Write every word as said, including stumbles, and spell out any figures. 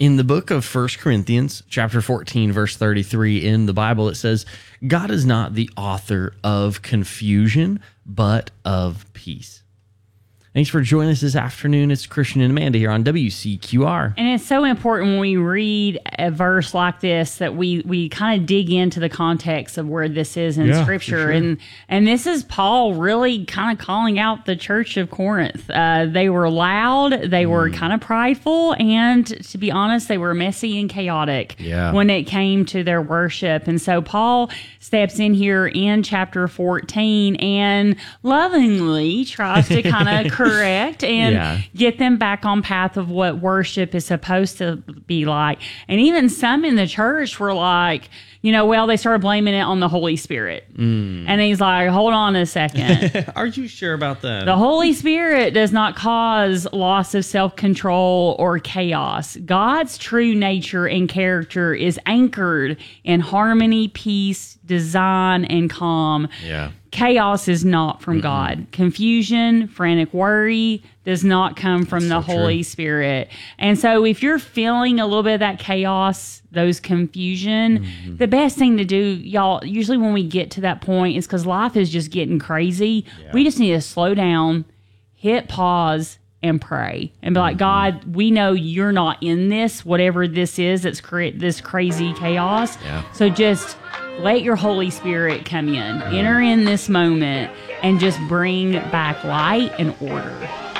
In the book of First Corinthians, chapter fourteen, verse thirty-three in the Bible, it says, God is not the author of confusion, but of peace. Thanks for joining us this afternoon. It's Christian and Amanda here on W C Q R. And it's so important when we read a verse like this that we we kind of dig into the context of where this is in Yeah, Scripture. for sure. And and this is Paul really kind of calling out the church of Corinth. Uh, they were loud, they were Mm. kind of prideful, and to be honest, they were messy and chaotic Yeah. when it came to their worship. And so Paul steps in here in chapter fourteen and lovingly tries to kind of correct and Yeah. get them back on path of what worship is supposed to be like. And even some in the church were like, you know, well, they started blaming it on the Holy Spirit. Mm. And he's like, hold on a second. Are you sure about that? The Holy Spirit does not cause loss of self-control or chaos. God's true nature and character is anchored in harmony, peace, design, and calm. Yeah. Chaos is not from Mm-mm. God. Confusion, frantic worry does not come from That's the so Holy true. Spirit. And so if you're feeling a little bit of that chaos, those confusion, Mm-hmm. the best thing to do, y'all, usually when we get to that point is because life is just getting crazy. Yeah. We just need to slow down, hit pause, and pray and be like, God, we know you're not in this, whatever this is that's create this crazy chaos. Yeah. So just let your Holy Spirit come in, enter in this moment, and just bring back light and order.